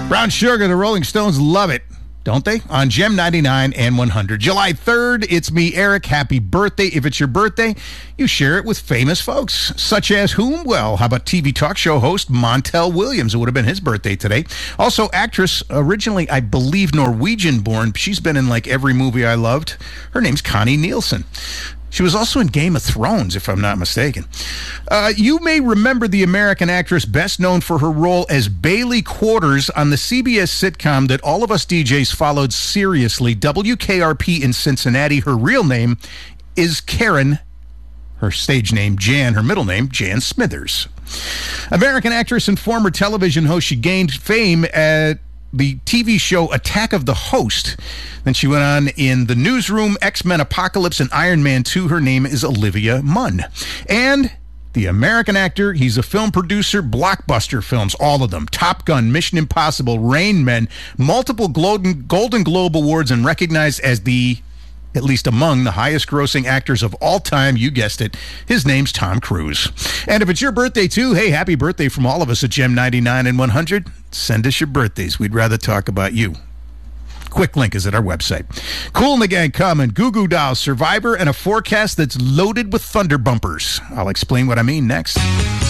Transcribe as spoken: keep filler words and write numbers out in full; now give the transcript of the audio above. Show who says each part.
Speaker 1: Brown Sugar, the Rolling Stones love it, don't they? On Gem ninety-nine and one hundred. July third, it's me, Eric. Happy birthday. If it's your birthday, you share it with famous folks, such as whom? Well, how about T V talk show host Montel Williams? It would have been his birthday today. Also, actress, originally, I believe, Norwegian-born. She's been in, like, every movie I loved. Her name's Connie Nielsen. She was also in Game of Thrones, if I'm not mistaken. Uh, you may remember the American actress best known for her role as Bailey Quarters on the C B S sitcom that all of us D Js followed seriously, W K R P in Cincinnati. Her real name is Karen, her stage name Jan, her middle name Jan Smithers. American actress and former television host, she gained fame at the T V show Attack of the Host. Then she went on in The Newsroom, X-Men Apocalypse, and Iron Man two. Her name is Olivia Munn. And the American actor, he's a film producer, blockbuster films, all of them. Top Gun, Mission Impossible, Rain Man, multiple Golden, Golden Globe Awards, and recognized as the, at least among the highest grossing actors of all time. You guessed it. His name's Tom Cruise. And if it's your birthday too, hey, happy birthday from all of us at Gem ninety-nine and one hundred. Send us your birthdays. We'd rather talk about you. Quick link is at our website. Kool and the Gang coming. Goo Goo Dolls, Survivor, and a forecast that's loaded with thunder bumpers. I'll explain what I mean next.